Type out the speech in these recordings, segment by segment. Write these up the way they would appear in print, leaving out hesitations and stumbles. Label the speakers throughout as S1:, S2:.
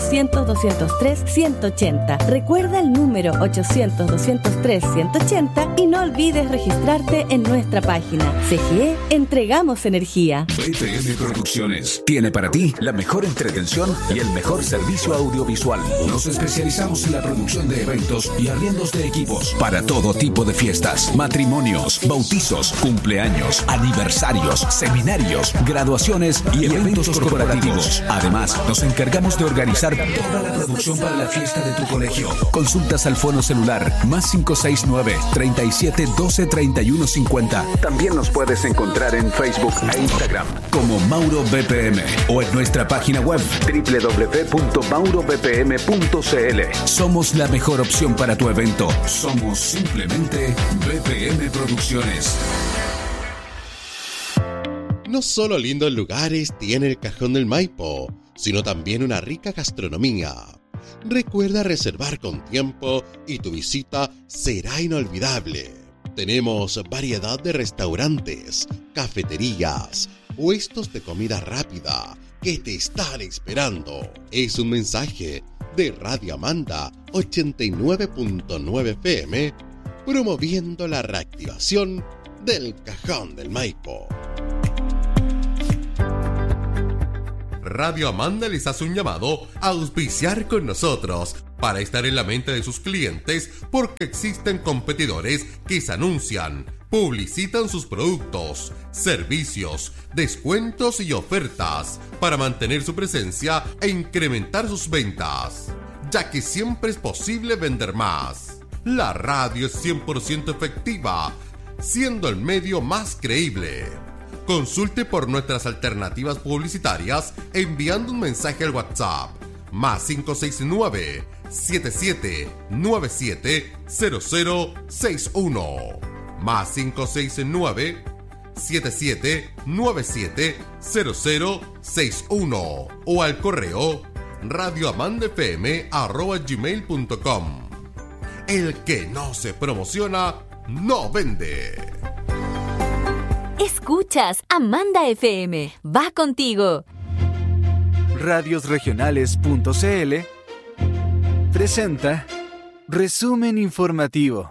S1: 800-203-180. Recuerda el número 800-203-180 y no olvides registrarte en nuestra página. CGE, entregamos energía.
S2: BPM Producciones tiene para ti la mejor entretención y el mejor servicio audiovisual. Nos especializamos en la producción de eventos y arriendos de equipos para todo tipo de fiestas, matrimonios, bautizos, cumpleaños, aniversarios, seminarios, graduaciones y eventos corporativos. Además, nos encargamos de organizar toda la producción para la fiesta de tu colegio. Consultas al fono celular +569 37 12 31 50. También nos puedes encontrar en Facebook e Instagram como Mauro BPM o en nuestra página web www.maurobpm.cl. Somos la mejor opción para tu evento. Somos simplemente BPM Producciones.
S3: No solo lindos lugares tiene el Cajón del Maipo, sino también una rica gastronomía. Recuerda reservar con tiempo y tu visita será inolvidable. Tenemos variedad de restaurantes, cafeterías, puestos de comida rápida que te están esperando. Es un mensaje de Radio Amanda 89.9 FM, promoviendo la reactivación del Cajón del Maipo. Radio Amanda les hace un llamado a auspiciar con nosotros para estar en la mente de sus clientes, porque existen competidores que se anuncian, publicitan sus productos, servicios, descuentos y ofertas para mantener su presencia e incrementar sus ventas, ya que siempre es posible vender más. La radio es 100% efectiva, siendo el medio más creíble. Consulte por nuestras alternativas publicitarias enviando un mensaje al WhatsApp +569 7797 0061 +569 7797 0061 o al correo radioamandafm@gmail.com. El que no se promociona no vende.
S4: Escuchas Amanda FM. Va contigo.
S5: Radiosregionales.cl presenta Resumen Informativo.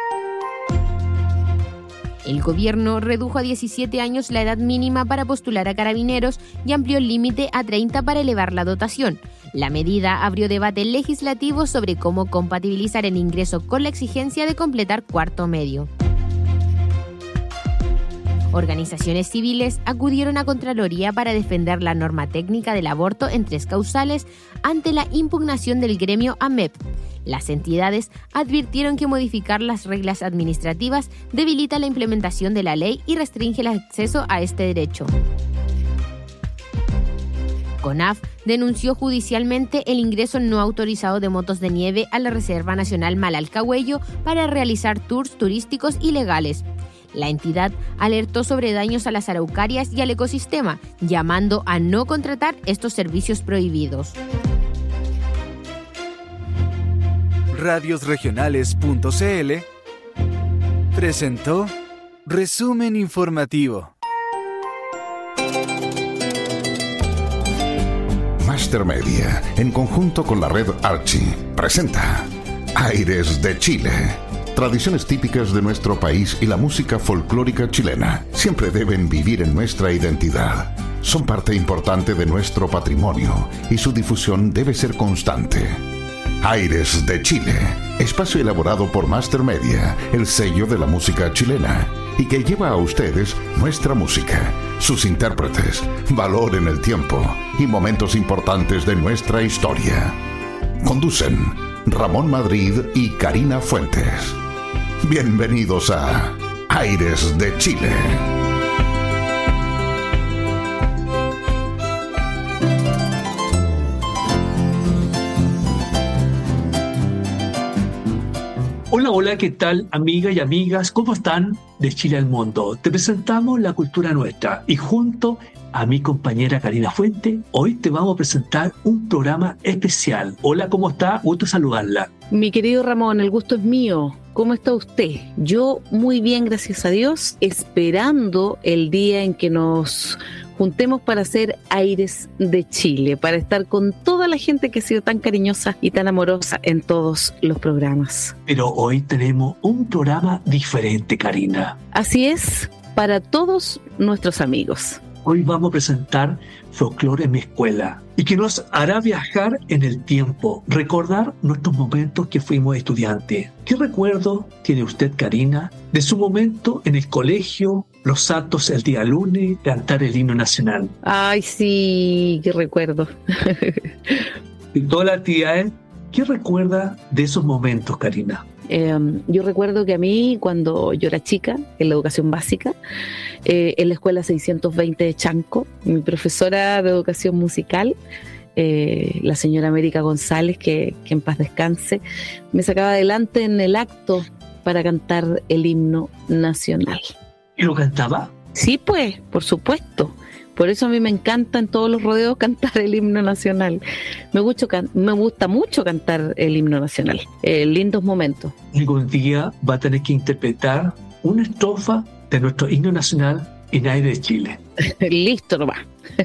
S6: El gobierno redujo a 17 años la edad mínima para postular a carabineros y amplió el límite a 30 para elevar la dotación. La medida abrió debate legislativo sobre cómo compatibilizar el ingreso con la exigencia de completar cuarto medio. Organizaciones civiles acudieron a Contraloría para defender la norma técnica del aborto en 3 causales ante la impugnación del gremio AMEP. Las entidades advirtieron que modificar las reglas administrativas debilita la implementación de la ley y restringe el acceso a este derecho. CONAF denunció judicialmente el ingreso no autorizado de motos de nieve a la Reserva Nacional Malalcahuello para realizar tours turísticos ilegales. La entidad alertó sobre daños a las araucarias y al ecosistema, llamando a no contratar estos servicios prohibidos.
S5: Radiosregionales.cl presentó Resumen Informativo.
S7: Master Media, en conjunto con la red Archie, presenta Aires de Chile. Tradiciones típicas de nuestro país y la música folclórica chilena siempre deben vivir en nuestra identidad. Son parte importante de nuestro patrimonio y su difusión debe ser constante. Aires de Chile, espacio elaborado por Master Media, el sello de la música chilena, y que lleva a ustedes nuestra música, sus intérpretes, valor en el tiempo y momentos importantes de nuestra historia. Conducen Ramón Madrid y Karina Fuentes. Bienvenidos a Aires de Chile.
S8: Hola, hola, ¿qué tal, amigas y amigas? ¿Cómo están? De Chile al mundo. Te presentamos la cultura nuestra y junto a mi compañera Karina Fuente, hoy te vamos a presentar un programa especial. Hola, ¿cómo está? Gusto saludarla.
S9: Mi querido Ramón, el gusto es mío. ¿Cómo está usted? Yo muy bien, gracias a Dios, esperando el día en que nos juntemos para hacer Aires de Chile, para estar con toda la gente que ha sido tan cariñosa y tan amorosa en todos los programas.
S8: Pero hoy tenemos un programa diferente, Karina.
S9: Así es, para todos nuestros amigos.
S8: Hoy vamos a presentar Folclore en mi escuela y que nos hará viajar en el tiempo, recordar nuestros momentos que fuimos estudiantes. ¿Qué recuerdo tiene usted, Karina, de su momento en el colegio, los actos el día lunes, cantar el himno nacional?
S9: Ay, sí, qué recuerdo.
S8: Y todas las actividades, ¿qué recuerda de esos momentos, Karina?
S9: Yo recuerdo que a mí, cuando yo era chica, en la educación básica, en la escuela 620 de Chanco, mi profesora de educación musical, la señora América González, que en paz descanse, me sacaba adelante en el acto para cantar el himno nacional.
S8: ¿Y lo cantaba?
S9: Sí, pues, por supuesto. Por eso a mí me encanta en todos los rodeos cantar el himno nacional. Me gusta mucho cantar el himno nacional. Lindos momentos.
S8: Algún día va a tener que interpretar una estrofa de nuestro himno nacional en Aires de Chile.
S9: Listo nomás.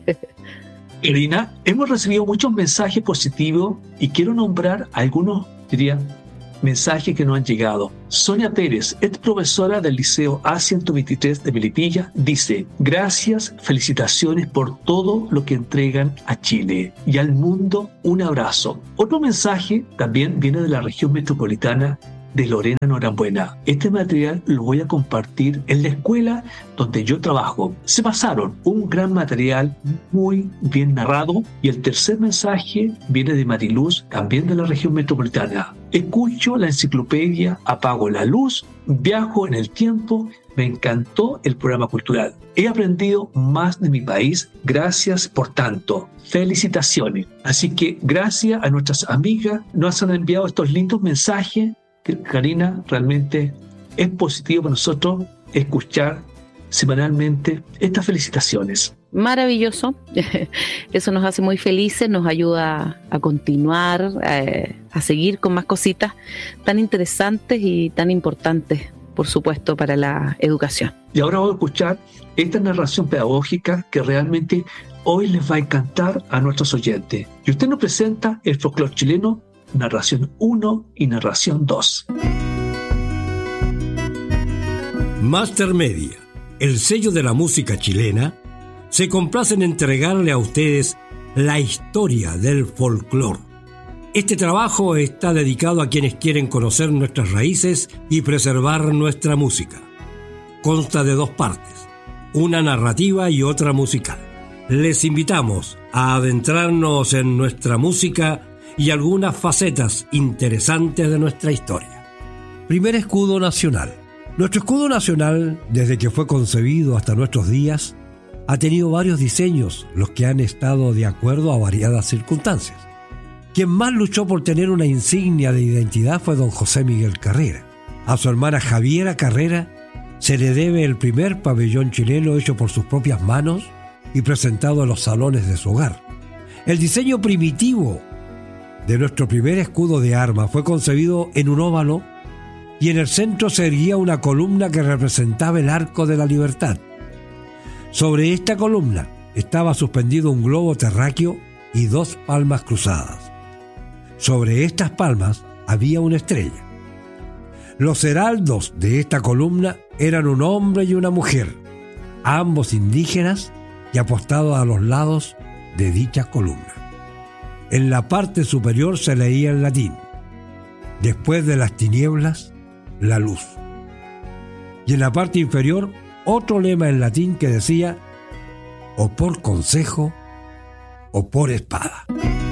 S8: Karina, hemos recibido muchos mensajes positivos y quiero nombrar algunos, mensajes que nos han llegado. Sonia Pérez, es profesora del Liceo A123 de Melipilla, dice: gracias, felicitaciones por todo lo que entregan a Chile y al mundo, un abrazo. Otro mensaje también viene de la región metropolitana de Lorena Norambuena. Este material lo voy a compartir en la escuela donde yo trabajo. Se pasaron un gran material muy bien narrado. Y el tercer mensaje viene de Mariluz, también de la región metropolitana. Escucho la enciclopedia, apago la luz, viajo en el tiempo. Me encantó el programa cultural. He aprendido más de mi país. Gracias por tanto. Felicitaciones. Así que gracias a nuestras amigas, nos han enviado estos lindos mensajes. Karina, realmente es positivo para nosotros escuchar semanalmente estas felicitaciones.
S9: Maravilloso, eso nos hace muy felices, nos ayuda a continuar, a seguir con más cositas tan interesantes y tan importantes, por supuesto, para la educación.
S8: Y ahora vamos a escuchar esta narración pedagógica que realmente hoy les va a encantar a nuestros oyentes. Y usted nos presenta el folclore chileno, narración 1 y narración 2.
S10: Master Media, el sello de la música chilena, se complace en entregarle a ustedes la historia del folclore. Este trabajo está dedicado a quienes quieren conocer nuestras raíces y preservar nuestra música. Consta de 2 partes, una narrativa y otra musical. Les invitamos a adentrarnos en nuestra música y algunas facetas interesantes de nuestra historia. Primer escudo nacional. Nuestro escudo nacional, desde que fue concebido hasta nuestros días, ha tenido varios diseños, los que han estado de acuerdo a variadas circunstancias. Quien más luchó por tener una insignia de identidad fue don José Miguel Carrera. A su hermana Javiera Carrera se le debe el primer pabellón chileno hecho por sus propias manos y presentado en los salones de su hogar. El diseño primitivo de nuestro primer escudo de armas fue concebido en un óvalo y en el centro se erguía una columna que representaba el Arco de la Libertad. Sobre esta columna estaba suspendido un globo terráqueo y 2 palmas cruzadas. Sobre estas palmas había una estrella. Los heraldos de esta columna eran un hombre y una mujer, ambos indígenas y apostados a los lados de dicha columna. En la parte superior se leía en latín: después de las tinieblas, la luz. Y en la parte inferior, otro lema en latín que decía: o por consejo o por espada.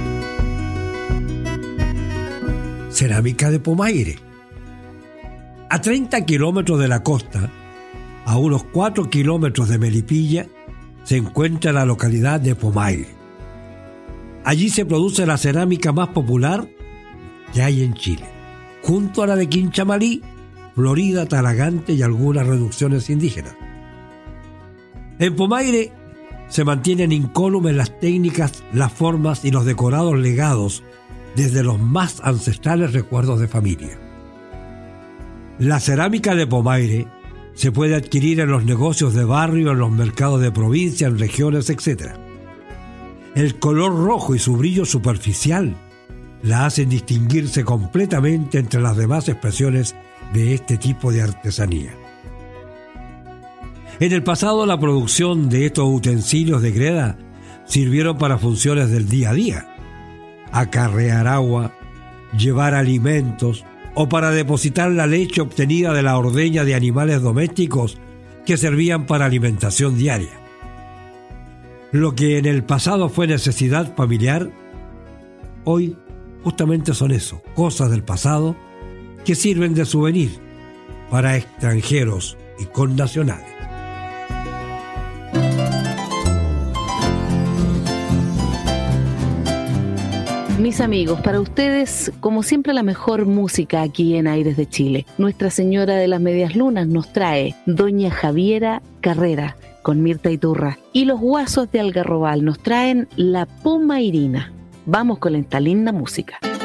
S10: Cerámica de Pomaire. A 30 kilómetros de la costa, a unos 4 kilómetros de Melipilla, se encuentra la localidad de Pomaire. Allí se produce la cerámica más popular que hay en Chile, junto a la de Quinchamalí, Florida, Talagante y algunas reducciones indígenas. En Pomaire se mantienen incólumes las técnicas, las formas y los decorados legados desde los más ancestrales recuerdos de familia. La cerámica de Pomaire Se puede adquirir en los negocios de barrio, en los mercados de provincia, en regiones, etc. El color rojo y su brillo superficial la hacen distinguirse completamente entre las demás expresiones de este tipo de artesanía. En el pasado, la producción de estos utensilios de greda sirvieron para funciones del día a día: acarrear agua, llevar alimentos o para depositar la leche obtenida de la ordeña de animales domésticos que servían para alimentación diaria. Lo que en el pasado fue necesidad familiar, hoy justamente son eso, cosas del pasado que sirven de souvenir para extranjeros y connacionales.
S9: Mis amigos, para ustedes, como siempre, la mejor música aquí en Aires de Chile. Nuestra Señora de las Medias Lunas nos trae Doña Javiera Carrera con Mirta Iturra, y los Guasos de Algarrobal nos traen La Poma Irina. Vamos con esta linda música.